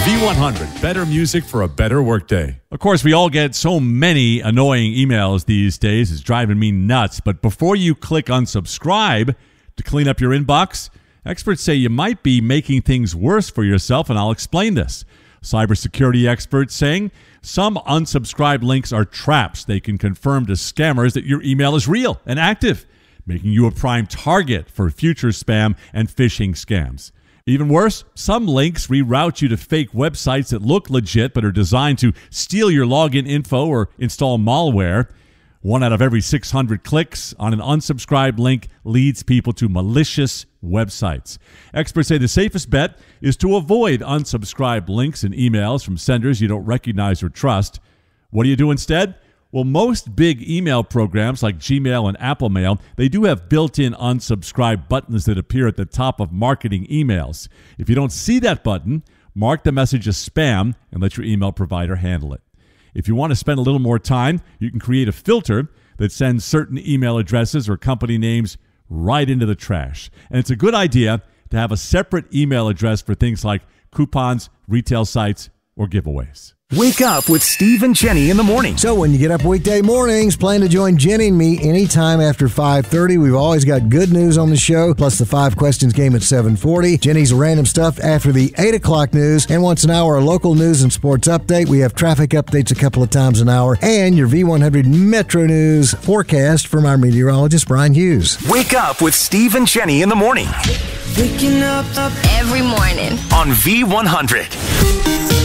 V100, better music for a better workday. Of course, we all get so many annoying emails these days. It's driving me nuts. But before you click unsubscribe to clean up your inbox, experts say you might be making things worse for yourself, and I'll explain this. Cybersecurity experts saying some unsubscribe links are traps. They can confirm to scammers that your email is real and active, making you a prime target for future spam and phishing scams. Even worse, some links reroute you to fake websites that look legit but are designed to steal your login info or install malware. 1 out of every 600 clicks on an unsubscribed link leads people to malicious websites. Experts say the safest bet is to avoid unsubscribed links and emails from senders you don't recognize or trust. What do you do instead? Well, most big email programs like Gmail and Apple Mail, they do have built-in unsubscribe buttons that appear at the top of marketing emails. If you don't see that button, mark the message as spam and let your email provider handle it. If you want to spend a little more time, you can create a filter that sends certain email addresses or company names right into the trash. And it's a good idea to have a separate email address for things like coupons, retail sites, or giveaways. Wake up with Steve and Jenny in the morning. So when you get up weekday mornings, plan to join Jenny and me anytime after 5:30. We've always got good news on the show, plus the 5 questions game at 7:40. Jenny's random stuff after the 8 o'clock news. And once an hour, a local news and sports update. We have traffic updates a couple of times an hour. And your V100 Metro News forecast from our meteorologist, Brian Hughes. Wake up with Steve and Jenny in the morning. Waking up every morning On V100.